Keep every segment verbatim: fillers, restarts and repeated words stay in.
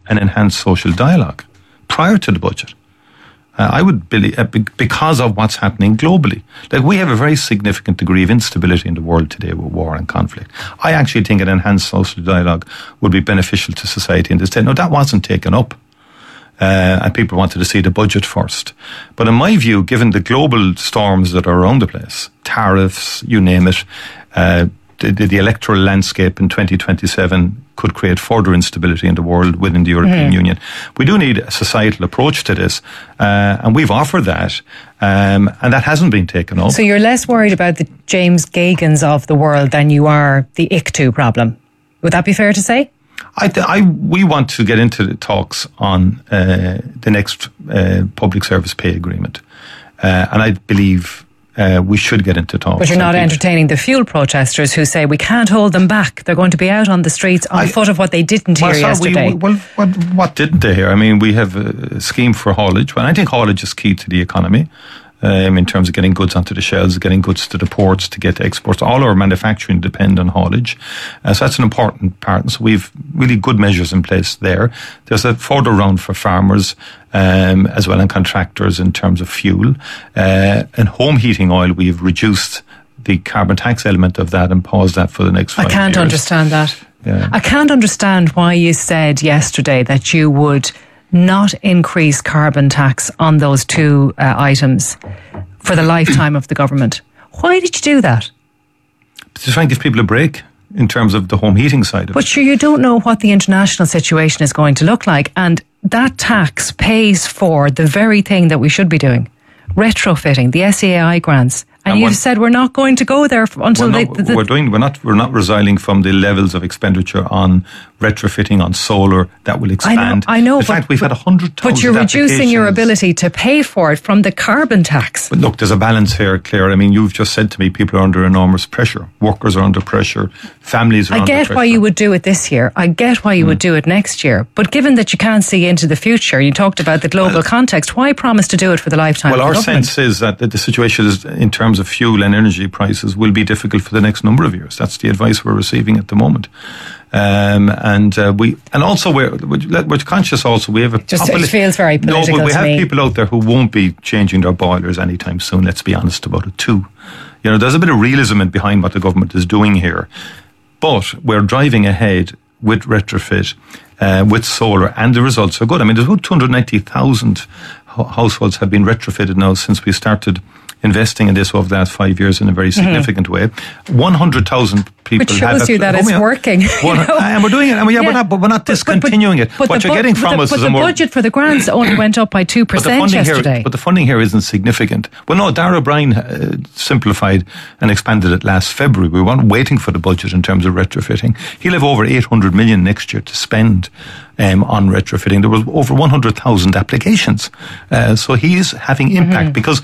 an enhanced social dialogue prior to the budget. Uh, I would believe, uh, because of what's happening globally. Like, we have a very significant degree of instability in the world today with war and conflict. I actually think an enhanced social dialogue would be beneficial to society in this state. Now, that wasn't taken up. Uh, and people wanted to see the budget first. But in my view, given the global storms that are around the place, tariffs, you name it, uh, the, the electoral landscape in twenty twenty-seven could create further instability in the world within the European mm. Union. We do need a societal approach to this, uh, and we've offered that, um, and that hasn't been taken up. So you're less worried about the James Gagans of the world than you are the I C T U problem. Would that be fair to say? I, I, we want to get into the talks on uh, the next uh, public service pay agreement. Uh, and I believe uh, we should get into talks. But you're not entertaining the fuel protesters who say we can't hold them back. They're going to be out on the streets on I, foot of what they didn't hear well, yesterday. We, well, what, what didn't they hear? I mean, we have a scheme for haulage. Well, I think haulage is key to the economy. Um, in terms of getting goods onto the shelves, getting goods to the ports, to get exports. All our manufacturing depend on haulage. Uh, so that's an important part. And so we've really good measures in place there. There's a further round for farmers, um, as well as contractors in terms of fuel. Uh, and home heating oil, we've reduced the carbon tax element of that and paused that for the next five I can't years. understand that. Yeah. I can't understand why you said yesterday that you would not increase carbon tax on those two uh, items for the lifetime of the government. Why did you do that? To try and give people a break in terms of the home heating side of but it. But sure, you don't know what the international situation is going to look like, and that tax pays for the very thing that we should be doing, retrofitting, the S E A I grants. And, and you've said we're not going to go there until well, they, no, the, we're doing. We're not. We're not resiling from the levels of expenditure on retrofitting on solar that will expand. I know. I know in but, fact, we've had a hundred thousand. But you're reducing your ability to pay for it from the carbon tax. But look, there's a balance here, Claire. I mean, you've just said to me, people are under enormous pressure. Workers are under pressure. Families are I under pressure. I get why you would do it this year. I get why you mm. would do it next year. But given that you can't see into the future, you talked about the global well, context. Why promise to do it for the lifetime? Well, of the our government? sense is that the situation is, in terms of fuel and energy prices, will be difficult for the next number of years. That's the advice we're receiving at the moment. Um, and uh, we, and also we're we're conscious. Also, we have a just it feels very political. No, but we to have me. people out there who won't be changing their boilers anytime soon. Let's be honest about it too. You know, there's a bit of realism behind what the government is doing here, but we're driving ahead with retrofit, uh, with solar, and the results are good. I mean, there's about two hundred ninety thousand households have been retrofitted now since we started investing in this over the last five years in a very significant mm-hmm. way. one hundred thousand people Which have... shows Which you that it's working. One, you know? And we're doing it. And we, yeah, yeah. We're not, but we're not discontinuing but, but, it. But what you're bu- getting from the, us but is the a more... But the budget for the grants only went up by two percent yesterday. Here, but the funding here isn't significant. Well, no, Darragh O'Brien uh, simplified and expanded it last February. We weren't waiting for the budget in terms of retrofitting. He'll have over eight hundred million next year to spend um, on retrofitting. There was over one hundred thousand applications. Uh, so he is having impact mm-hmm. because...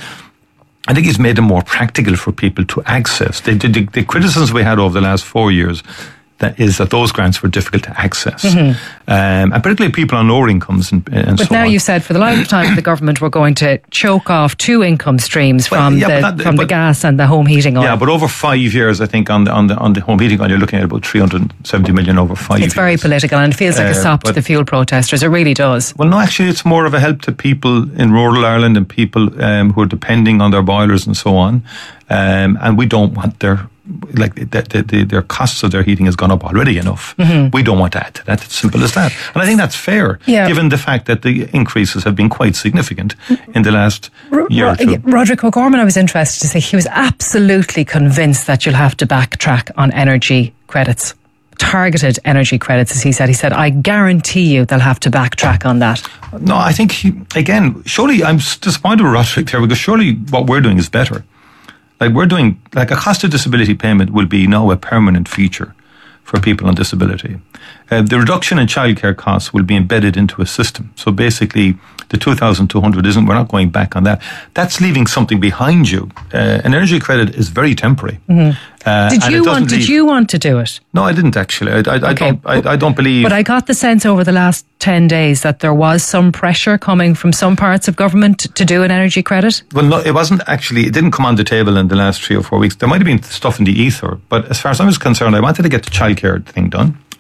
I think it's made them more practical for people to access. The, the, the criticisms we had over the last four years that is that those grants were difficult to access. Mm-hmm. Um, and particularly people on lower incomes and, and but so now on. you said for the lifetime of the government we're going to choke off two income streams from, well, yeah, the, that, from but, the gas and the home heating oil. Yeah, but over five years, I think on the on the, on the home heating oil, you're looking at about three hundred seventy million over five it's years. It's very political and it feels like uh, a sop to the fuel protesters. It really does. Well, no, actually it's more of a help to people in rural Ireland and people um, who are depending on their boilers and so on. Um, and we don't want their... like the, the, the, their costs of their heating has gone up already enough. Mm-hmm. We don't want to add to that. It's simple as that. And I think that's fair, yeah. given the fact that the increases have been quite significant in the last R- year or two. Roderick O'Gorman, I was interested to say, he was absolutely convinced that you'll have to backtrack on energy credits. Targeted energy credits, as he said. He said, I guarantee you they'll have to backtrack on that. No, I think, he, again, surely, I'm disappointed with Roderick there, because surely what we're doing is better. Like we're doing, like a cost of disability payment will be now a permanent feature for people on disability. Uh, the reduction in childcare costs will be embedded into a system. So basically, the two thousand two hundred isn't, we're not going back on that. That's leaving something behind you. Uh, an energy credit is very temporary. Mm-hmm. Uh, did you want? Did leave, you want to do it? No, I didn't actually. I, I, I okay. don't. I, I don't believe. But I got the sense over the last ten days that there was some pressure coming from some parts of government to do an energy credit. Well, no, it wasn't actually. It didn't come on the table in the last three or four weeks. There might have been stuff in the ether, but as far as I was concerned, I wanted to get the childcare thing done.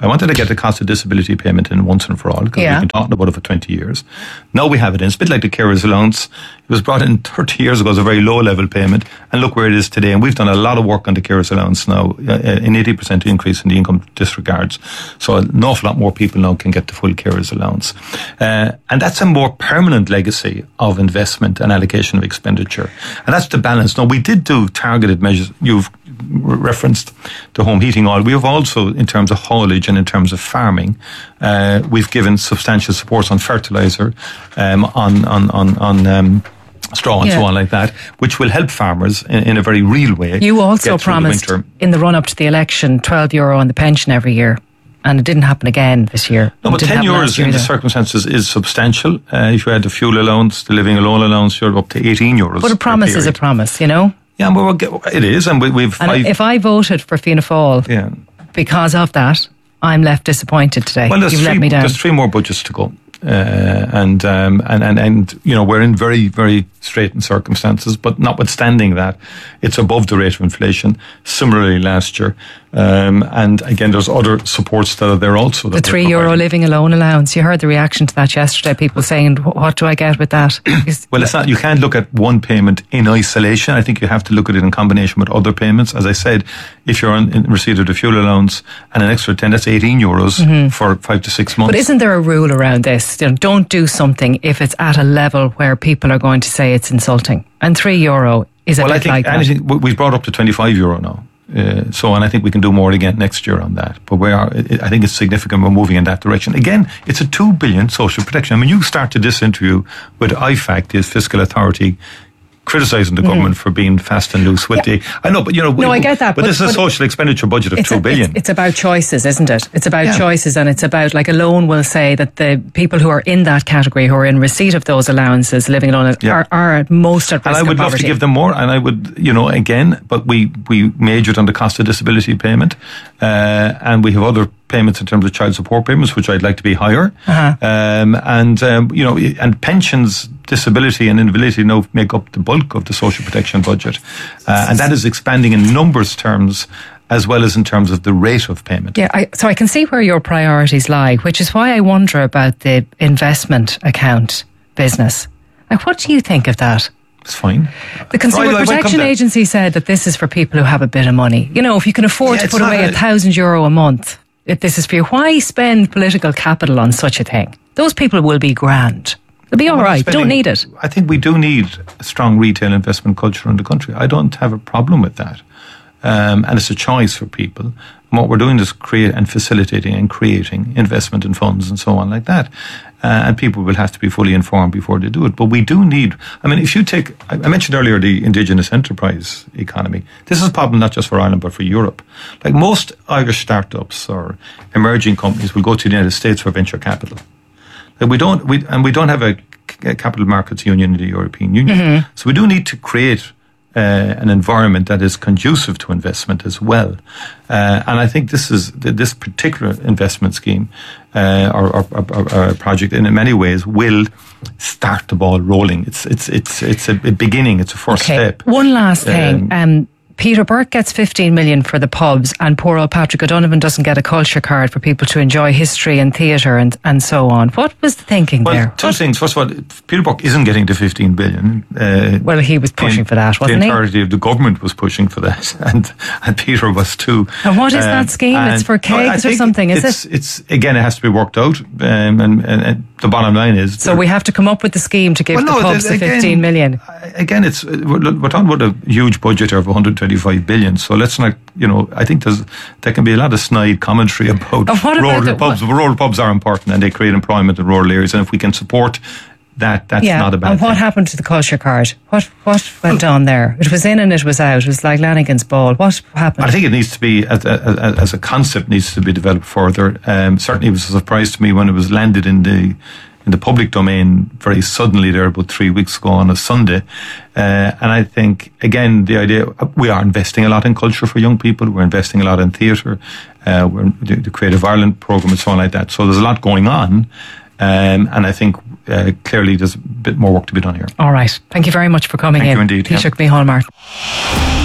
I wanted to get the cost of disability payment in once and for all, because Yeah. we've been talking about it for twenty years. Now we have it in. It's a bit like the carer's allowance. It was brought in thirty years ago as a very low level payment, and look where it is today. And we've done a lot of work on the carer's allowance now, uh, an eighty percent increase in the income disregards. So an awful lot more people now can get the full carer's allowance. Uh, and that's a more permanent legacy of investment and allocation of expenditure. And that's the balance. Now, we did do targeted measures. You've referenced the home heating oil. We have also, in terms of haulage and in terms of farming, uh, we've given substantial supports on fertiliser, um, on on on, on um, straw and Yeah. so on like that, which will help farmers in, in a very real way. You also get through the promised winter. in the run up to the election twelve euro on the pension every year, and it didn't happen again this year. No, It but didn't ten happen last euros year in the either. circumstances is substantial. Uh, if you had the fuel allowance, the living alone allowance, you're up to eighteen euros. But a per promise is a period. promise, you know. Yeah, but we'll get, it is, and we, we've And five. if I voted for Fianna Fáil yeah. because of that, I'm left disappointed today. Well, there's You've three, let me down. there's three more budgets to go. Uh, and, um, and, and, and, you know, we're in very, very straitened circumstances, but notwithstanding that, it's above the rate of inflation, similarly last year. Um, and again, there's other supports that are there also. The that we're three euro providing. living alone allowance. You heard the reaction to that yesterday. People saying, "What do I get with that?" Is- Well, it's not, you can't look at one payment in isolation. I think you have to look at it in combination with other payments. As I said, if you're on, in receipt of the fuel allowance and an extra ten, that's eighteen euros for five to six months. But isn't there a rule around this? You know, don't do something if it's at a level where people are going to say it's insulting. And three euro is a well, I bit think like that. anything, we- we've brought up to twenty-five euro now. Uh, so, and I think we can do more again next year on that. But we are, I think it's significant we're moving in that direction. Again, it's a two billion social protection. I mean, you started this interview with I FAC, the fiscal authority, criticising the government for being fast and loose with Yeah. the. I know, but you know, No, we, I get that, But, but- this is a but social expenditure budget of It's two a- billion. It's, it's about choices, isn't it? It's about Yeah. choices, and it's about, like, a loan will say that the people who are in that category, who are in receipt of those allowances, living alone, Yeah. are, are at most at risk And I of would love poverty. to give them more, and I would, you know, again, but we, we majored on the cost of disability payment, uh, and we have other payments in terms of child support payments, which I'd like to be higher. Uh-huh. Um, and, um, you know, and pensions, disability and invalidity now make up the bulk of the social protection budget. Uh, and that is expanding in numbers terms as well as in terms of the rate of payment. Yeah, I, so I can see where your priorities lie, which is why I wonder about the investment account business. Like, what do you think of that? It's fine. The Consumer Right, I won't come Protection to that. Agency said that this is for people who have a bit of money. You know, if you can afford Yeah, to it's put not away a- a thousand euro a month, if this is for you, why spend political capital on such a thing? Those people will be grand. They'll be all Well, right. Don't spending- need it. I think we do need a strong retail investment culture in the country. I don't have a problem with that. Um, and it's a choice for people. And what we're doing is create and facilitating and creating investment in funds and so on like that. Uh, and people will have to be fully informed before they do it. But we do need, I mean, if you take, I I mentioned earlier the indigenous enterprise economy. This is a problem not just for Ireland, but for Europe. Like most Irish startups or emerging companies will go to the United States for venture capital. Like we don't, we, and we don't have a, a capital markets union in the European Union. So we do need to create uh, an environment that is conducive to investment as well. Uh, and I think this is th- this particular investment scheme uh, or, or, or, or project in many ways will start the ball rolling. It's it's it's it's a beginning. It's a first Okay. step. One last thing. Um, Um, Peter Burke gets fifteen million for the pubs, and poor old Patrick O'Donovan doesn't get a culture card for people to enjoy history and theatre and, and so on. What was the thinking Well, there? two What- things. First of all, Peter Burke isn't getting the fifteen billion. Uh, Well, he was pushing the, for that, wasn't the he? entirety of the government was pushing for that, and and Peter was too. And what is Um, that scheme? It's and- for no, I kegs or think something, is it's, it? It's again, it has to be worked out, um, and, and, and the bottom line is. So we have to come up with the scheme to give Well, the no, pubs the again- fifteen million. Again, it's we're, we're talking about a huge budget of one hundred twenty-five billion. So let's not, you know, I think there's there can be a lot of snide commentary about Oh, what about rural the- pubs. Rural pubs are important, and they create employment in rural areas. And if we can support that, that's Yeah, not a bad and what thing. happened to the culture card? What what went on there? It was in and it was out. It was like Lanigan's ball. What happened? I think it needs to be, as a, as a concept, needs to be developed further. Um, certainly, it was a surprise to me when it was landed in the in the public domain very suddenly there about three weeks ago on a Sunday. Uh, and I think, again, the idea, we are investing a lot in culture for young people. We're investing a lot in theatre. Uh, we're the, the Creative Ireland programme and so on like that. So there's a lot going on. Um, and I think uh, clearly there's a bit more work to be done here. All right. Thank you very much for coming Thank in. you indeed, Taoiseach yeah. Micheál Martin.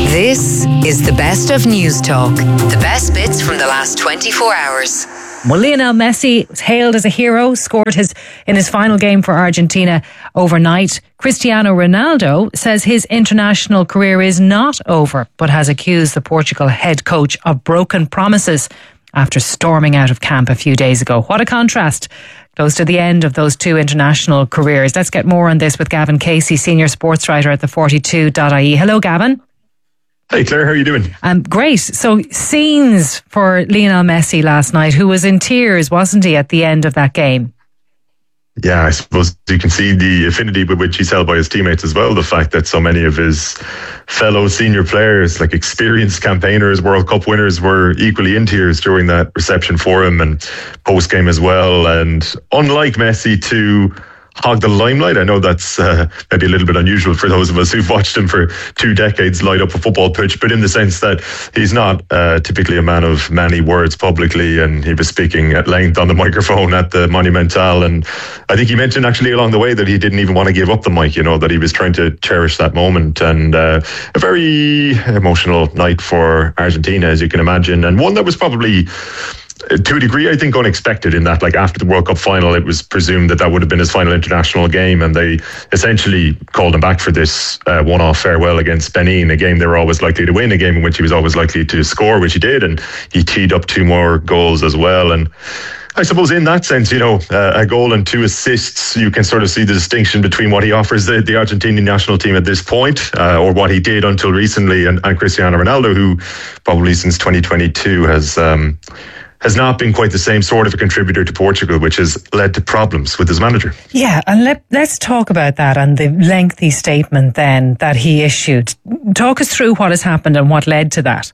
This is the best of News Talk. The best bits from the last twenty-four hours. Well, Lionel Messi was hailed as a hero, scored his in his final game for Argentina overnight. Cristiano Ronaldo says his international career is not over, but has accused the Portugal head coach of broken promises after storming out of camp a few days ago. What a contrast. Close to the end of those two international careers. Let's get more on this with Gavin Casey, senior sports writer at the forty-two dot I E. Hello, Gavin. Hey Claire, how are you doing? Um, great. So scenes for Lionel Messi last night, who was in tears, wasn't he, at the end of that game? Yeah, I suppose you can see the affinity with which he's held by his teammates as well. The fact that so many of his fellow senior players, like experienced campaigners, World Cup winners, were equally in tears during that reception for him and post-game as well. And unlike Messi to hog the limelight, I know that's uh, maybe a little bit unusual for those of us who've watched him for two decades light up a football pitch, but in the sense that he's not uh, typically a man of many words publicly, and he was speaking at length on the microphone at the Monumental, and I think he mentioned actually along the way that he didn't even want to give up the mic, you know, that he was trying to cherish that moment, and uh, a very emotional night for Argentina, as you can imagine, and one that was probably to a degree, I think, unexpected in that, like, after the World Cup final, it was presumed that that would have been his final international game, and they essentially called him back for this uh, one-off farewell against Benin, a game they were always likely to win, a game in which he was always likely to score, which he did, and he teed up two more goals as well. And I suppose in that sense, you know, uh, a goal and two assists, you can sort of see the distinction between what he offers the, the Argentinian national team at this point, uh, or what he did until recently, and, and Cristiano Ronaldo, who probably since twenty twenty-two has um, has not been quite the same sort of a contributor to Portugal, which has led to problems with his manager. Yeah, and let, let's talk about that and the lengthy statement then that he issued. Talk us through what has happened and what led to that.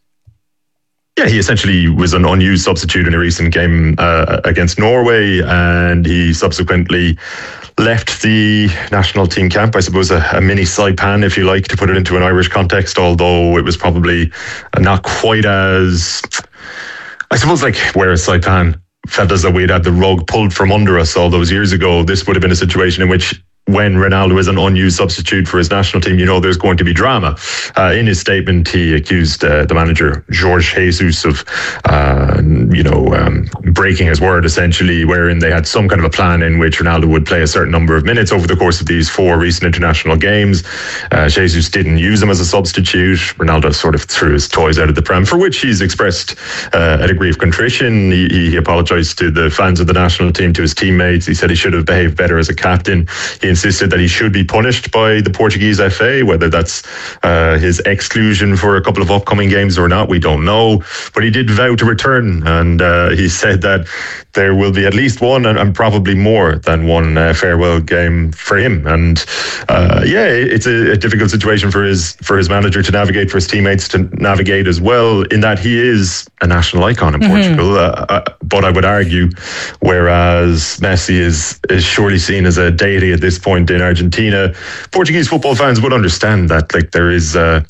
Yeah, he essentially was an unused substitute in a recent game uh, against Norway, and he subsequently left the national team camp, I suppose a, a mini Saipan, if you like, to put it into an Irish context, although it was probably not quite as... I suppose, like, whereas Saipan felt as though we'd had the rug pulled from under us all those years ago, this would have been a situation in which, when Ronaldo is an unused substitute for his national team, you know there's going to be drama. Uh, in his statement, he accused uh, the manager, Jorge Jesus, of, uh, you know, um, breaking his word, essentially, wherein they had some kind of a plan in which Ronaldo would play a certain number of minutes over the course of these four recent international games. Uh, Jesus didn't use him as a substitute. Ronaldo sort of threw his toys out of the pram, for which he's expressed uh, a degree of contrition. He, he apologised to the fans of the national team, to his teammates. He said he should have behaved better as a captain. He insisted that he should be punished by the Portuguese F A, whether that's uh, his exclusion for a couple of upcoming games or not, we don't know. But he did vow to return, and uh, he said that there will be at least one, and, and probably more than one uh, farewell game for him. And uh, yeah, it's a, a difficult situation for his for his manager to navigate, for his teammates to navigate as well, in that he is a national icon in mm-hmm. Portugal. Uh, uh, but I would argue, whereas Messi is is surely seen as a deity at this point in Argentina, Portuguese football fans would understand that, like, there is uh,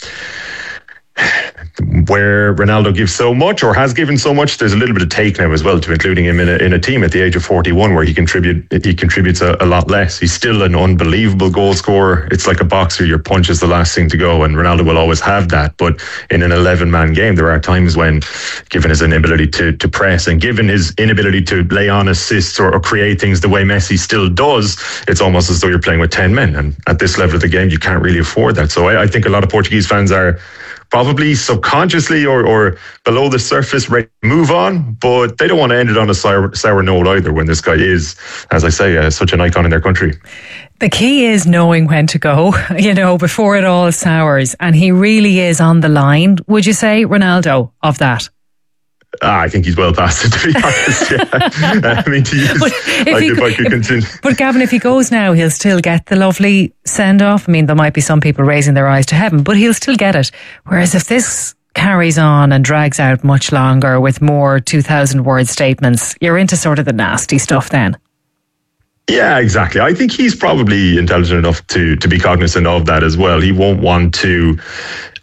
where Ronaldo gives so much, or has given so much, there's a little bit of take now as well to including him in a, in a team at the age of forty-one where he contribute he contributes a, a lot less. He's still an unbelievable goal scorer. It's like a boxer, your punch is the last thing to go, and Ronaldo will always have that. But in an eleven-man game, there are times when, given his inability to, to press, and given his inability to lay on assists or, or create things the way Messi still does, it's almost as though you're playing with ten men. And at this level of the game, you can't really afford that. So I, I think a lot of Portuguese fans are probably subconsciously or, or below the surface ready to move on, but they don't want to end it on a sour, sour note either, when this guy is, as I say, uh, such an icon in their country. The key is knowing when to go, you know, before it all sours, and he really is on the line. Would you say, Ronaldo, of that? Ah, I think he's well past it, to be honest. Yeah. I mean, to use, but if, like, he, if I could if, continue. But Gavin, if he goes now, he'll still get the lovely send-off. I mean, there might be some people raising their eyes to heaven, but he'll still get it. Whereas if this carries on and drags out much longer with more two thousand word statements, you're into sort of the nasty stuff then. Yeah, exactly. I think he's probably intelligent enough to to be cognizant of that as well. He won't want to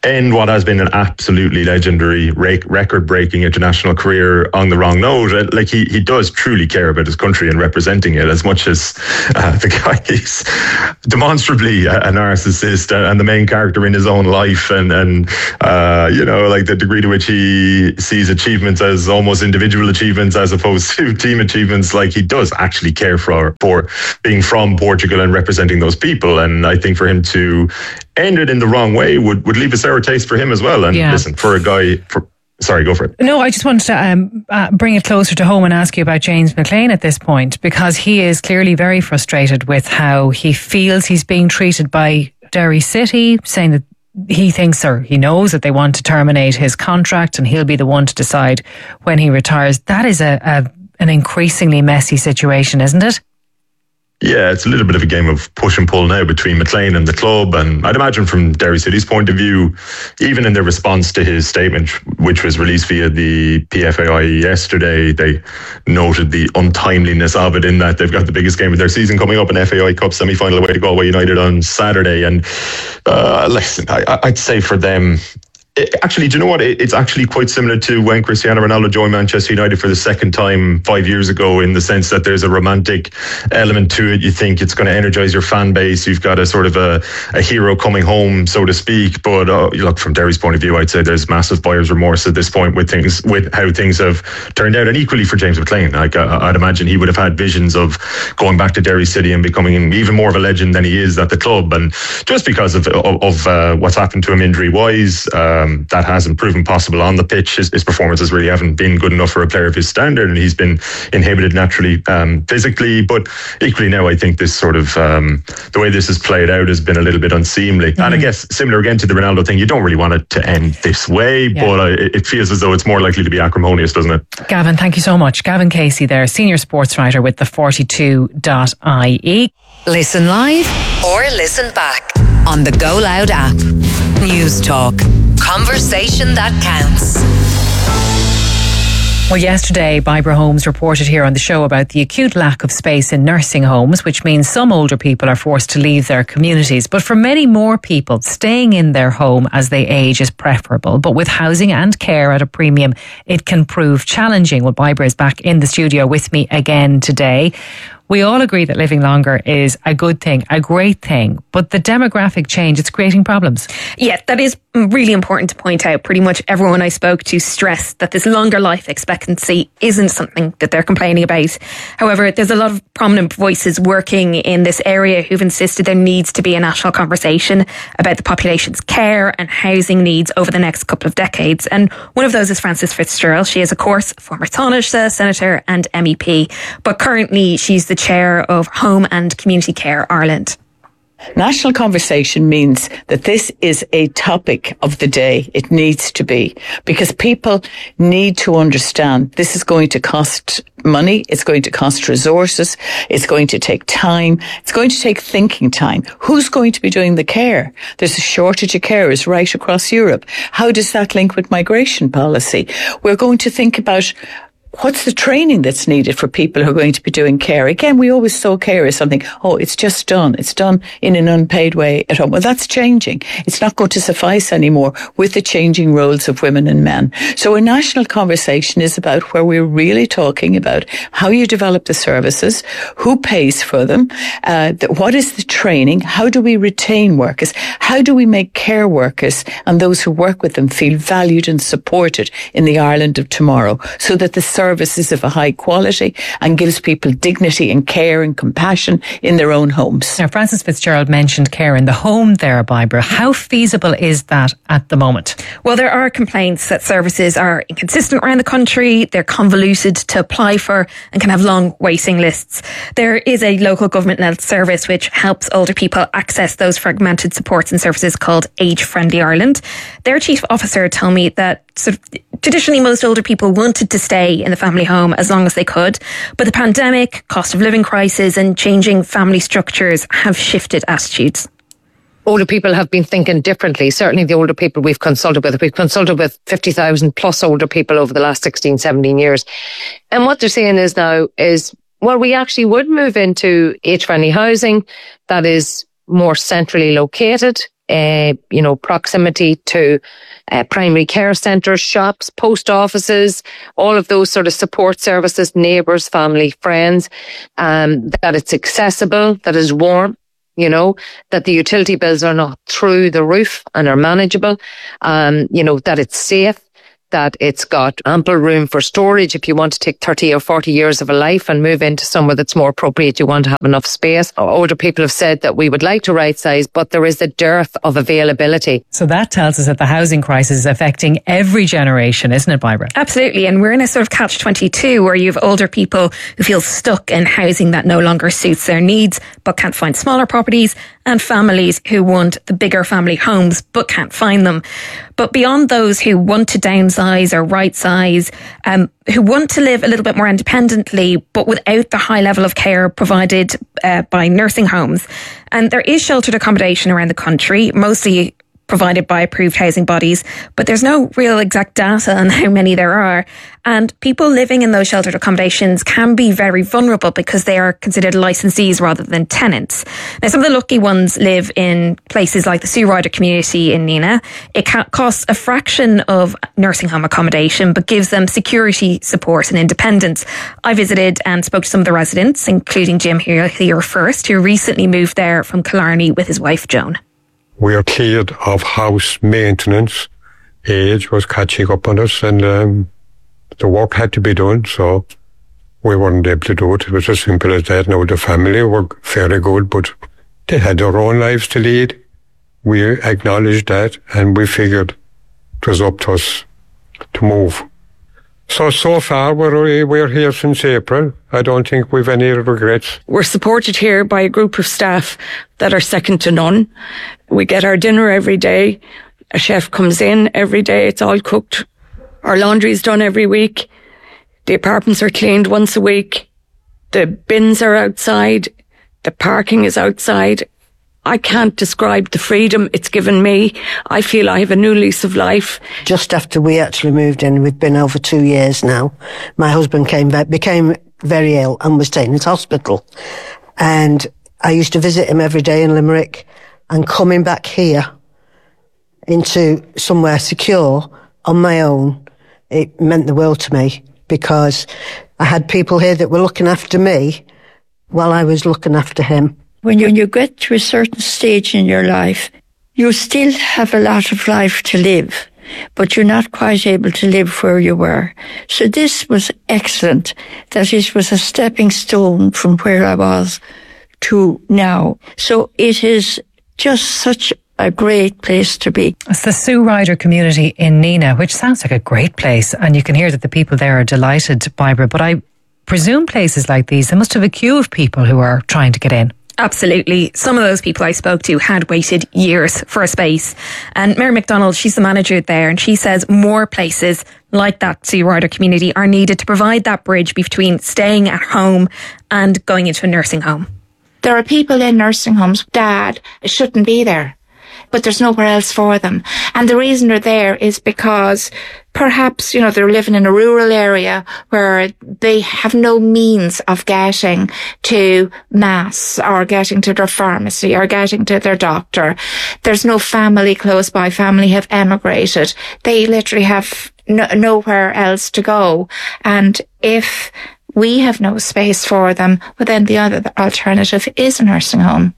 end what has been an absolutely legendary, record-breaking international career on the wrong note. Like he, he does truly care about his country and representing it as much as uh, the guy is demonstrably a, a narcissist and the main character in his own life, and and uh, you know, like the degree to which he sees achievements as almost individual achievements as opposed to team achievements. Like he does actually care for for being from Portugal and representing those people, and I think for him to end it in the wrong way would, would leave a sour taste for him as well. And yeah. listen, for a guy, for, sorry, go for it. No, I just wanted to um, uh, bring it closer to home and ask you about James McLean at this point, because he is clearly very frustrated with how he feels he's being treated by Derry City, saying that he thinks or he knows that they want to terminate his contract and he'll be the one to decide when he retires. That is a, a an increasingly messy situation, isn't it? Yeah, it's a little bit of a game of push and pull now between McLean and the club. And I'd imagine from Derry City's point of view, even in their response to his statement, which was released via the P F A I yesterday, they noted the untimeliness of it in that they've got the biggest game of their season coming up, an F A I Cup semi-final away to Galway United on Saturday. And uh, listen, I, I'd say for them, It, actually, do you know what? It, it's actually quite similar to when Cristiano Ronaldo joined Manchester United for the second time five years ago, in the sense that there's a romantic element to it. You think it's going to energise your fan base. You've got a sort of a, a hero coming home, so to speak. But uh, look, from Derry's point of view, I'd say there's massive buyer's remorse at this point with things, with how things have turned out. And equally for James McLean, like uh, I'd imagine he would have had visions of going back to Derry City and becoming even more of a legend than he is at the club. And just because of of, of uh, what's happened to him injury-wise, um, that hasn't proven possible on the pitch. His, his performances really haven't been good enough for a player of his standard, and he's been inhibited naturally um, physically. But equally now, I think this sort of um, the way this has played out has been a little bit unseemly. Mm-hmm. And I guess similar again to the Ronaldo thing, you don't really want it to end this way, yeah. but uh, it feels as though it's more likely to be acrimonious, doesn't it? Gavin, thank you so much. Gavin Casey there, senior sports writer with the forty-two dot I E. Listen live or listen back on the Go Loud app. News Talk. Conversation that counts. Well, yesterday, Barbara Holmes reported here on the show about the acute lack of space in nursing homes, which means some older people are forced to leave their communities. But for many more people, staying in their home as they age is preferable. But with housing and care at a premium, it can prove challenging. Well, Barbara is back in the studio with me again today. We all agree that living longer is a good thing, a great thing, but the demographic change, it's creating problems. Yeah, that is really important to point out. Pretty much everyone I spoke to stressed that this longer life expectancy isn't something that they're complaining about. However, there's a lot of prominent voices working in this area who've insisted there needs to be a national conversation about the population's care and housing needs over the next couple of decades. And one of those is Frances Fitzgerald. She is, of course, former Taoiseach, Senator and M E P, but currently she's the chair of Home and Community Care Ireland. National conversation means that this is a topic of the day. It needs to be, because people need to understand this is going to cost money. It's going to cost resources. It's going to take time. It's going to take thinking time. Who's going to be doing the care? There's a shortage of carers right across Europe. How does that link with migration policy? We're going to think about what's the training that's needed for people who are going to be doing care? Again, we always saw care as something, oh, it's just done. It's done in an unpaid way at home. Well, that's changing. It's not going to suffice anymore with the changing roles of women and men. So a national conversation is about where we're really talking about how you develop the services, who pays for them, uh, the, what is the training, how do we retain workers, how do we make care workers and those who work with them feel valued and supported in the Ireland of tomorrow, so that the service is of a high quality and gives people dignity and care and compassion in their own homes. Now, Frances Fitzgerald mentioned care in the home there, Barbara. How feasible is that at the moment? Well, there are complaints that services are inconsistent around the country, they're convoluted to apply for and can have long waiting lists. There is a local government-led service which helps older people access those fragmented supports and services called Age Friendly Ireland. Their chief officer told me that sort of traditionally most older people wanted to stay in the family home as long as they could, but the pandemic, cost of living crisis and changing family structures have shifted attitudes. Older people have been thinking differently. Certainly the older people we've consulted with. We've consulted with fifty thousand plus older people over the last sixteen, seventeen years. And what they're saying is now is, well, we actually would move into age-friendly housing that is more centrally located. uh, you know, proximity to uh, primary care centres, shops, post offices, all of those sort of support services, neighbours, family, friends, um, that it's accessible, that it's warm, you know, that the utility bills are not through the roof and are manageable, um, you know, that it's safe, that it's got ample room for storage. If you want to take thirty or forty years of a life and move into somewhere that's more appropriate, you want to have enough space. Older people have said that we would like to right size, but there is a dearth of availability. So that tells us that the housing crisis is affecting every generation, isn't it, Barbara? Absolutely. And we're in a sort of catch twenty-two where you have older people who feel stuck in housing that no longer suits their needs, but can't find smaller properties, and families who want the bigger family homes, but can't find them. But beyond those who want to downsize or right size, um, who want to live a little bit more independently, but without the high level of care provided uh, by nursing homes. And there is sheltered accommodation around the country, mostly provided by approved housing bodies, but there's no real exact data on how many there are. And people living in those sheltered accommodations can be very vulnerable because they are considered licensees rather than tenants. Now, some of the lucky ones live in places like the Sue Ryder community in Nenagh. It costs a fraction of nursing home accommodation, but gives them security, support and independence. I visited and spoke to some of the residents, including Jim here, here first, who recently moved there from Killarney with his wife, Joan. We are cleared of house maintenance. Age was catching up on us, and um, the work had to be done, so we weren't able to do it. It was as simple as that. Now, the family were fairly good, but they had their own lives to lead. We acknowledged that, and we figured it was up to us to move. So, so far, we're, we're here since April. I don't think we've any regrets. We're supported here by a group of staff that are second to none. We get our dinner every day. A chef comes in every day. It's all cooked. Our laundry's done every week. The apartments are cleaned once a week. The bins are outside. The parking is outside. I can't describe the freedom it's given me. I feel I have a new lease of life. Just after we actually moved in, we've been over two years now, my husband came back, became very ill and was taken to hospital. And I used to visit him every day in Limerick, and coming back here into somewhere secure on my own, it meant the world to me, because I had people here that were looking after me while I was looking after him. When you, you get to a certain stage in your life, you still have a lot of life to live, but you're not quite able to live where you were. So this was excellent, that it was a stepping stone from where I was to now. So it is just such a great place to be. It's the Sue Ryder community in Nenagh, which sounds like a great place, and you can hear that the people there are delighted, Barbara, but I presume places like these, they must have a queue of people who are trying to get in. Absolutely. Some of those people I spoke to had waited years for a space. And Mary McDonald, she's the manager there, and she says more places like that Sue Ryder community are needed to provide that bridge between staying at home and going into a nursing home. There are people in nursing homes, Dad, shouldn't be there, but there's nowhere else for them. And the reason they're there is because perhaps, you know, they're living in a rural area where they have no means of getting to mass or getting to their pharmacy or getting to their doctor. There's no family close by. Family have emigrated. They literally have no, nowhere else to go. And if we have no space for them, well, then the other alternative is a nursing home.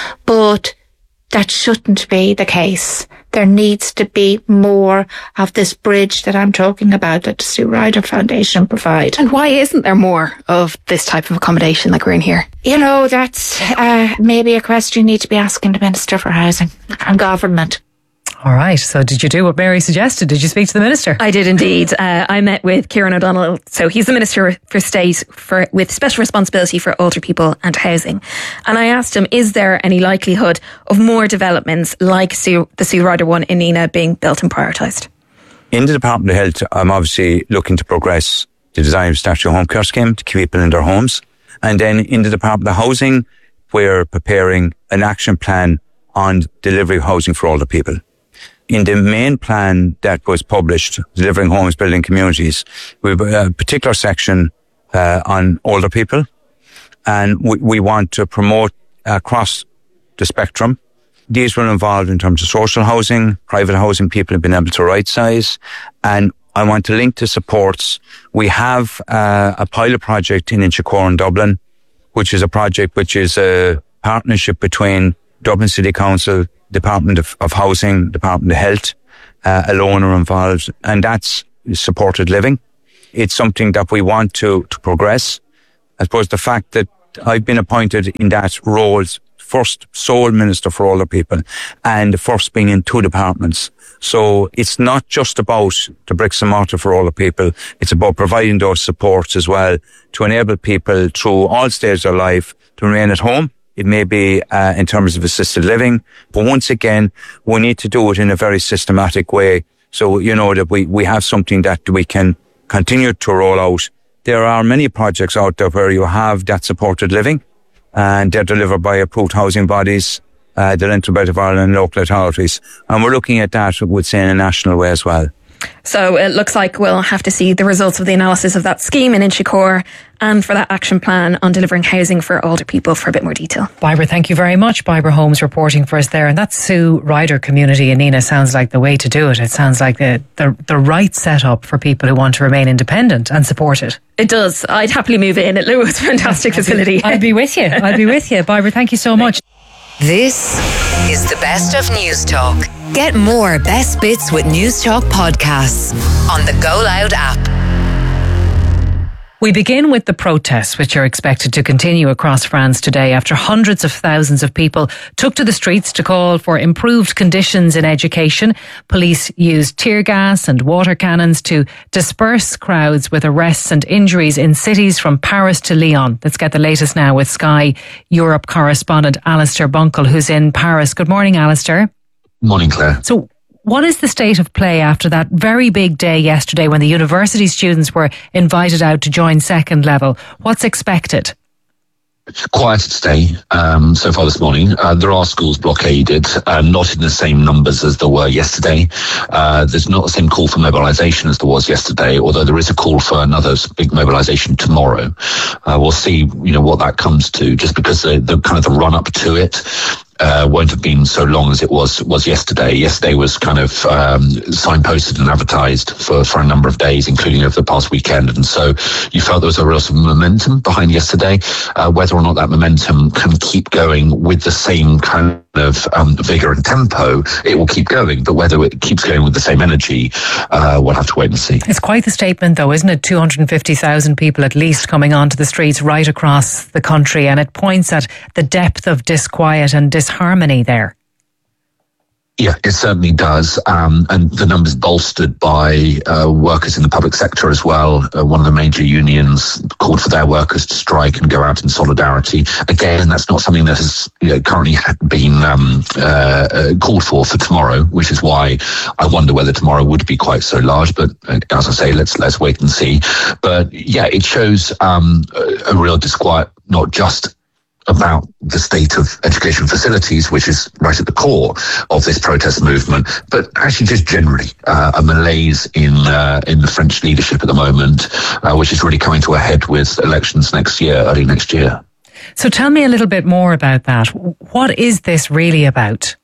But that shouldn't be the case. There needs to be more of this bridge that I'm talking about that the Sue Ryder Foundation provide. And why isn't there more of this type of accommodation like we're in here? You know, that's uh, maybe a question you need to be asking the Minister for Housing and Government. All right. So did you do what Mary suggested? Did you speak to the Minister? I did indeed. Uh, I met with Kieran O'Donnell. So he's the Minister for State for with special responsibility for older people and housing. And I asked him, is there any likelihood of more developments like Sue, the Sue Ryder one in Nenagh being built and prioritised? In the Department of Health, I'm obviously looking to progress the design of statutory home care scheme to keep people in their homes. And then in the Department of Housing, we're preparing an action plan on delivering housing for older people. In the main plan that was published, Delivering Homes, Building Communities, we have a particular section uh, on older people, and we, we want to promote across the spectrum These were involved in terms of social housing, private housing, people have been able to right size. And I want to link to supports. We have uh, a pilot project in Inchicore in Dublin, which is a project which is a partnership between Dublin City Council, Department of, of Housing, Department of Health, uh, alone are involved, and that's supported living. It's something that we want to, to progress. I suppose the fact that I've been appointed in that role, first sole minister for older people, and the first being in two departments. So it's not just about the bricks and mortar for older people. It's about providing those supports as well to enable people through all stages of life to remain at home. It may be uh, in terms of assisted living, but once again, we need to do it in a very systematic way. So, you know, that we, we have something that we can continue to roll out. There are many projects out there where you have that supported living, and they're delivered by approved housing bodies, uh, the Rental Board of Ireland and local authorities. And we're looking at that, would say, in a national way as well. So it looks like we'll have to see the results of the analysis of that scheme in Inchicore and for that action plan on delivering housing for older people for a bit more detail. Barbara, thank you very much. Barbara Holmes reporting for us there. And that Sue Ryder community in Nina sounds like the way to do it. It sounds like the, the, the right setup for people who want to remain independent and supported. It does. I'd happily move in. It looks a fantastic facility. I'd be with you. I'd be with you. Barbara, thank you so much. This is the best of News Talk. Get more best bits with News Talk podcasts on the Go Loud app. We begin with the protests, which are expected to continue across France today after hundreds of thousands of people took to the streets to call for improved conditions in education. Police used tear gas and water cannons to disperse crowds, with arrests and injuries in cities from Paris to Lyon. Let's get the latest now with Sky Europe correspondent Alistair Bunkle, who's in Paris. Good morning, Alistair. Morning, Claire. So, what is the state of play after that very big day yesterday when the university students were invited out to join second level? What's expected? Quiet today um, so far this morning. Uh, there are schools blockaded, uh, not in the same numbers as there were yesterday. Uh, there's not the same call for mobilisation as there was yesterday, although there is a call for another big mobilisation tomorrow. Uh, we'll see, you know, what that comes to, just because the, the kind of the run up to it Uh, won't have been so long as it was was yesterday. Yesterday was kind of um, signposted and advertised for, for a number of days, including over the past weekend. And so you felt there was a real sort of momentum behind yesterday. Uh, whether or not that momentum can keep going with the same kind of um, vigor and tempo, it will keep going. But whether it keeps going with the same energy, uh, we'll have to wait and see. It's quite the statement, though, isn't it? two hundred fifty thousand people at least coming onto the streets right across the country. And it points at the depth of disquiet and disharmony there. Yeah, it certainly does. Um, and the numbers bolstered by uh, workers in the public sector as well. Uh, one of the major unions called for their workers to strike and go out in solidarity. Again, that's not something that has, you know, currently been um, uh, uh, called for for tomorrow, which is why I wonder whether tomorrow would be quite so large. But uh, as I say, let's let's wait and see. But yeah, it shows um, a, a real disquiet, not just about the state of education facilities, which is right at the core of this protest movement, but actually just generally uh, a malaise in uh, in the French leadership at the moment, uh, which is really coming to a head with elections next year, early next year. So tell me a little bit more about that. What is this really about?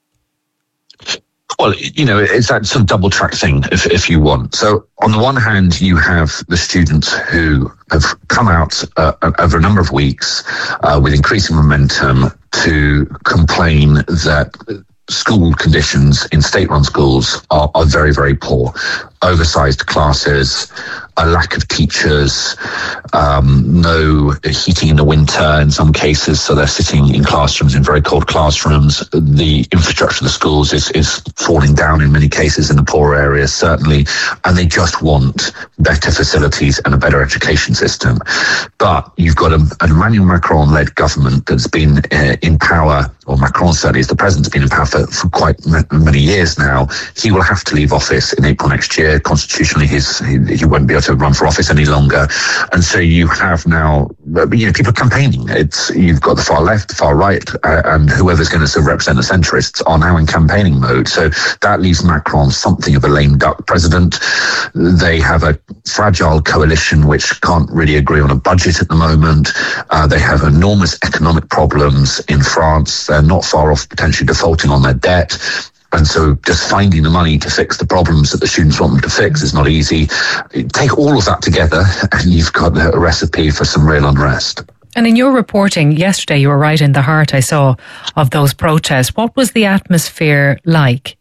Well, you know, it's that sort of double track thing, if if you want. So on the one hand, you have the students who have come out uh, over a number of weeks uh, with increasing momentum to complain that school conditions in state-run schools are, are very, very poor. Oversized classes, a lack of teachers, um, no heating in the winter in some cases, so they're sitting in classrooms, in very cold classrooms. The infrastructure of the schools is, is falling down in many cases in the poorer areas, certainly, and they just want better facilities and a better education system. But you've got a, an Emmanuel Macron-led government that's been uh, in power, or Macron certainly is the president's been in power for, for quite m- many years now. He will have to leave office in April next year. Constitutionally, his, he, he won't be able to run for office any longer. And so you have now, you know, people campaigning. It's, you've got the far left, the far right, uh, and whoever's going to sort of represent the centrists are now in campaigning mode. So that leaves Macron something of a lame duck president. They have a fragile coalition which can't really agree on a budget at the moment. Uh, they have enormous economic problems in France. They're not far off potentially defaulting on their debt. And so just finding the money to fix the problems that the students want them to fix is not easy. Take all of that together and you've got a recipe for some real unrest. And in your reporting yesterday, you were right in the heart, I saw, of those protests. What was the atmosphere like?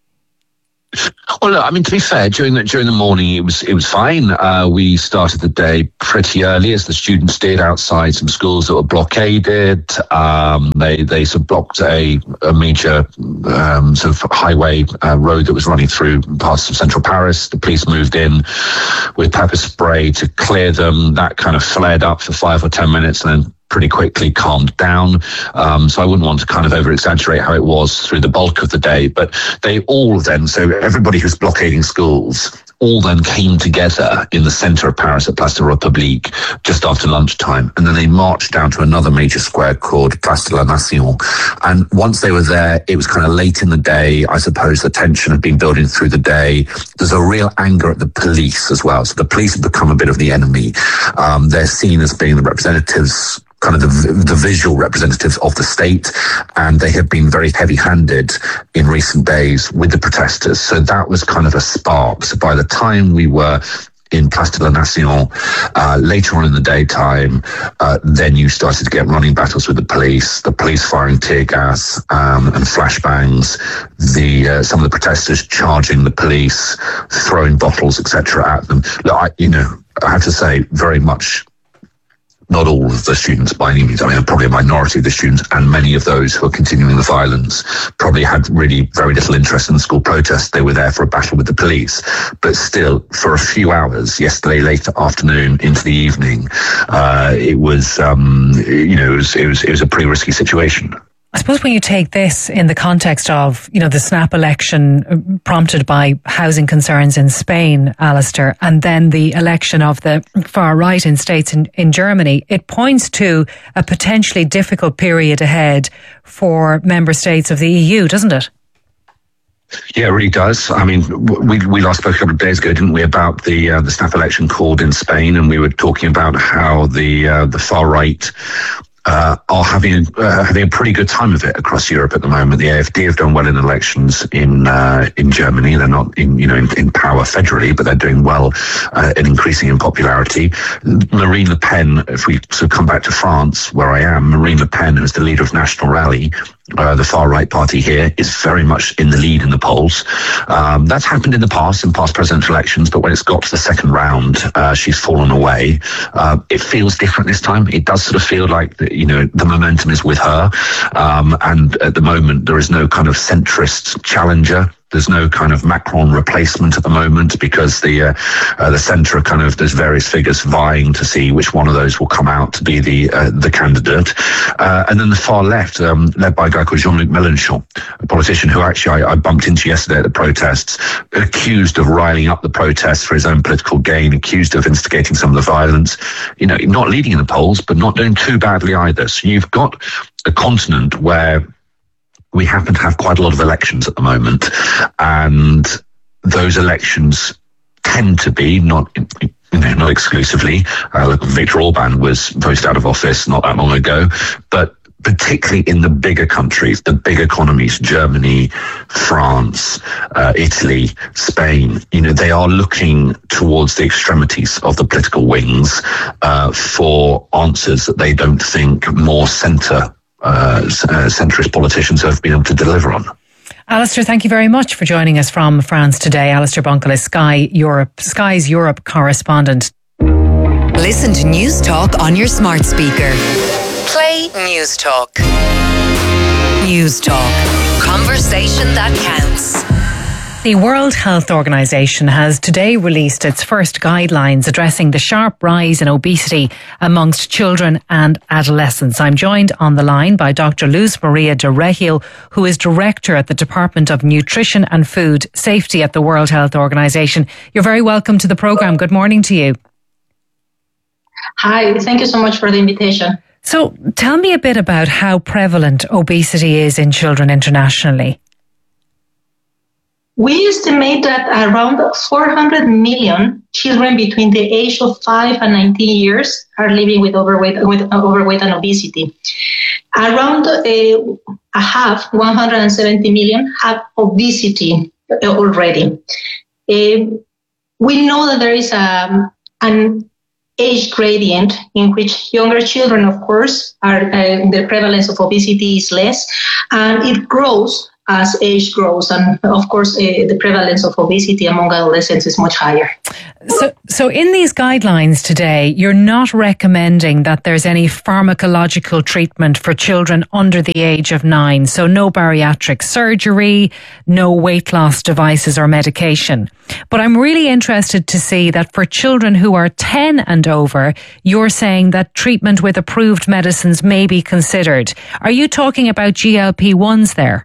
Well, look, I mean, to be fair, during the during the morning, it was it was fine. Uh, we started the day pretty early, as the students did, outside some schools that were blockaded. Um, they they sort of blocked a a major um, sort of highway uh, road that was running through parts of central Paris. The police moved in with pepper spray to clear them. That kind of flared up for five or ten minutes, and then pretty quickly calmed down. Um, so I wouldn't want to kind of over exaggerate how it was through the bulk of the day, but they all then, so everybody who's blockading schools all then came together in the centre of Paris at Place de la République just after lunchtime. And then they marched down to another major square called Place de la Nation. And once they were there, it was kind of late in the day. I suppose the tension had been building through the day. There's a real anger at the police as well. So the police have become a bit of the enemy. Um, they're seen as being the representatives, kind of the, the visual representatives of the state, and they have been very heavy-handed in recent days with the protesters. So that was kind of a spark. So by the time we were in Place de la Nation, uh, later on in the daytime, uh, then you started to get running battles with the police, the police firing tear gas um, and flashbangs, the uh, some of the protesters charging the police, throwing bottles, et cetera at them. Look, I, you know, I have to say, very much not all of the students by any means. I mean, probably a minority of the students, and many of those who are continuing the violence probably had really very little interest in the school protests. They were there for a battle with the police. But still, for a few hours, yesterday late afternoon into the evening, uh, it was, um, you know, it was, it was, it was a pretty risky situation. I suppose when you take this in the context of, you know, the snap election prompted by housing concerns in Spain, Alistair, and then the election of the far right in states in, in Germany, it points to a potentially difficult period ahead for member states of the E U, doesn't it? Yeah, it really does. I mean, we we last spoke a couple of days ago, didn't we, about the uh, the snap election called in Spain, and we were talking about how the uh, the far right Uh, are having uh, having a pretty good time of it across Europe at the moment. The A F D have done well in elections in uh, in Germany. They're not in you know in, in power federally, but they're doing well uh, and increasing in popularity. Marine Le Pen, if we sort of come back to France, where I am, Marine Le Pen, who's the leader of National Rally, Uh, the far-right party here, is very much in the lead in the polls. Um, that's happened in the past, in past presidential elections, but when it's got to the second round, uh, she's fallen away. Uh, it feels different this time. It does sort of feel like, the, you know, the momentum is with her. Um, and at the moment, there is no kind of centrist challenger. There's no kind of Macron replacement at the moment, because the uh, uh, the centre are kind of, there's various figures vying to see which one of those will come out to be the uh, the candidate. Uh, and then the far left, um, led by a guy called Jean-Luc Mélenchon, a politician who actually I, I bumped into yesterday at the protests, accused of riling up the protests for his own political gain, accused of instigating some of the violence. You know, not leading in the polls, but not doing too badly either. So you've got a continent where we happen to have quite a lot of elections at the moment, and those elections tend to be not, you know, not exclusively. Uh, look, Viktor Orban was voted out of office not that long ago, but particularly in the bigger countries, the big economies, Germany, France, uh, Italy, Spain, you know, they are looking towards the extremities of the political wings uh, for answers that they don't think more centre Uh, uh, centrist politicians have been able to deliver on. Alistair, thank you very much for joining us from France today. Alistair Bunkle is Sky Europe, Sky's Europe correspondent. Listen to News Talk on your smart speaker. Play News Talk. News Talk. Conversation that counts. The World Health Organization has today released its first guidelines addressing the sharp rise in obesity amongst children and adolescents. I'm joined on the line by Doctor Luz Maria de Regil, who is Director at the Department of Nutrition and Food Safety at the World Health Organization. You're very welcome to the programme. Good morning to you. Hi, thank you so much for the invitation. So tell me a bit about how prevalent obesity is in children internationally. We estimate that around four hundred million children between the age of five and nineteen years are living with overweight, with overweight and obesity. Around a, a half, one hundred seventy million, have obesity already. Uh, we know that there is a, an age gradient in which younger children, of course, are uh, the prevalence of obesity is less, and it grows as age grows, and of course, uh, the prevalence of obesity among adolescents is much higher. So, so in these guidelines today, you're not recommending that there's any pharmacological treatment for children under the age of nine. So no bariatric surgery, no weight loss devices or medication. But I'm really interested to see that for children who are ten and over, you're saying that treatment with approved medicines may be considered. Are you talking about G L P ones there?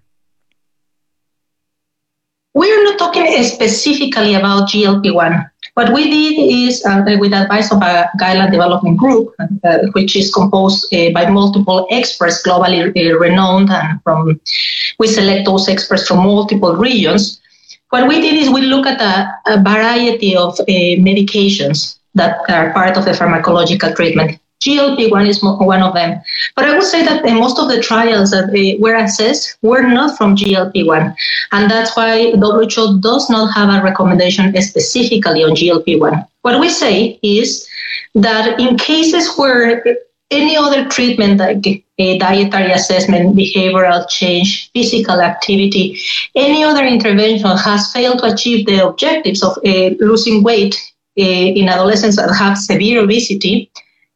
We're not talking specifically about G L P one. What we did is, uh, with advice of a guideline development group, uh, which is composed uh, by multiple experts globally uh, renowned, and from we select those experts from multiple regions. What we did is we look at a, a variety of uh, medications that are part of the pharmacological treatment. G L P one is one of them. But I would say that most of the trials that were assessed were not from G L P one. And that's why W H O does not have a recommendation specifically on G L P one. What we say is that in cases where any other treatment like a dietary assessment, behavioral change, physical activity, any other intervention has failed to achieve the objectives of uh, losing weight uh, in adolescents that have severe obesity,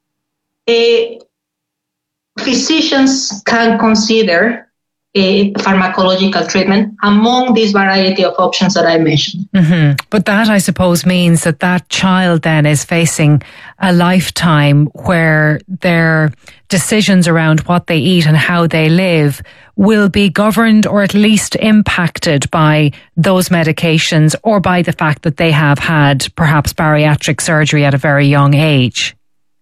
Uh, physicians can consider a pharmacological treatment among this variety of options that I mentioned. Mm-hmm. But that, I suppose, means that that child then is facing a lifetime where their decisions around what they eat and how they live will be governed or at least impacted by those medications or by the fact that they have had perhaps bariatric surgery at a very young age.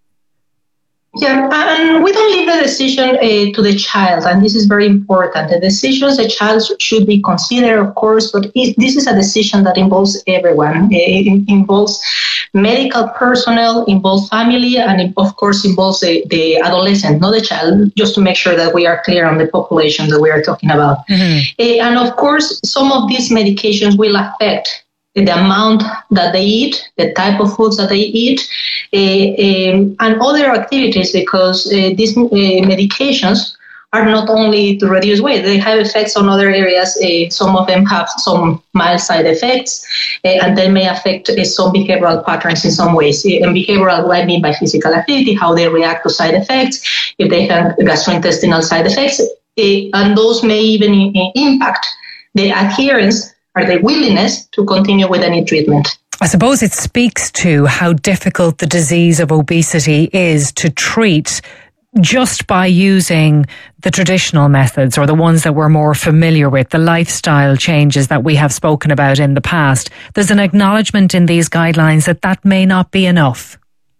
Yeah, and we don't leave the decision uh, to the child, and this is very important. The decisions the child should be considered, of course, but it, this is a decision that involves everyone. It involves medical personnel, involves family, and it, of course, involves the, the adolescent, not the child, just to make sure that we are clear on the population that we are talking about. Mm-hmm. Uh, and of course, some of these medications will affect the amount that they eat, the type of foods that they eat, uh, um, and other activities, because uh, these uh, medications are not only to reduce weight, they have effects on other areas. Uh, some of them have some mild side effects, uh, and they may affect uh, some behavioral patterns in some ways. And behavioral, what I mean by physical activity, how they react to side effects, if they have gastrointestinal side effects, uh, and those may even uh, impact the adherence or the willingness to continue with any treatment. I suppose it speaks to how difficult the disease of obesity is to treat just by using the traditional methods or the ones that we're more familiar with, the lifestyle changes that we have spoken about in the past. There's an acknowledgement in these guidelines that that may not be enough.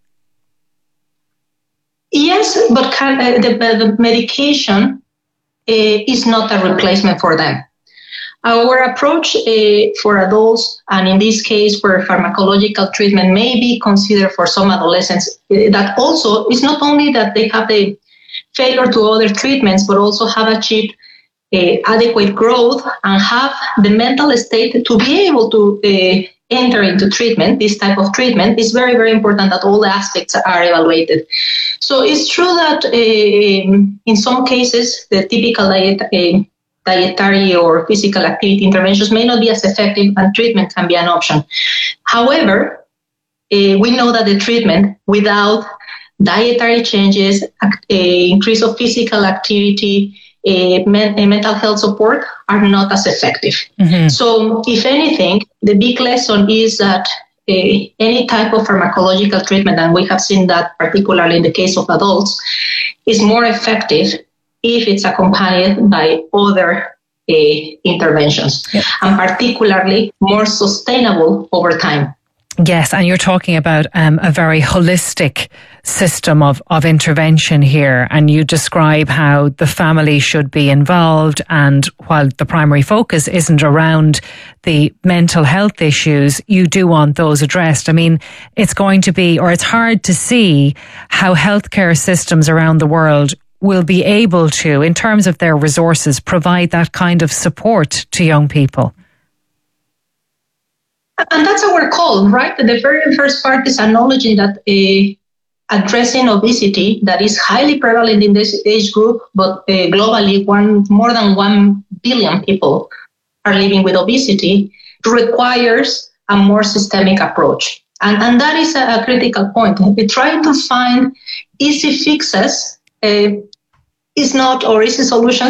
Yes, but can, uh, the, the medication uh, is not a replacement for them. Our approach uh, for adults, and in this case where pharmacological treatment may be considered for some adolescents, uh, that also is not only that they have the failure to other treatments, but also have achieved uh, adequate growth and have the mental state to be able to uh, enter into treatment, this type of treatment. Is very, very important that all aspects are evaluated. So it's true that uh, in some cases, the typical diet uh, dietary or physical activity interventions may not be as effective, and treatment can be an option. However, uh, we know that the treatment without dietary changes, uh, increase of physical activity, uh, men- uh, mental health support are not as effective. Mm-hmm. So if anything, the big lesson is that uh, any type of pharmacological treatment, and we have seen that particularly in the case of adults, is more effective if it's accompanied by other uh, interventions, yep. and particularly more sustainable over time. Yes, and you're talking about um, a very holistic system of, of intervention here, and you describe how the family should be involved, and while the primary focus isn't around the mental health issues, you do want those addressed. I mean, it's going to be, or it's hard to see how healthcare systems around the world will be able to, in terms of their resources, provide that kind of support to young people. And that's our call, right? The very first part is acknowledging that uh, addressing obesity that is highly prevalent in this age group, but uh, globally, one more than one billion people are living with obesity, requires a more systemic approach. And, and that is a, a critical point. We're trying to find easy fixes uh, is not, or easy solutions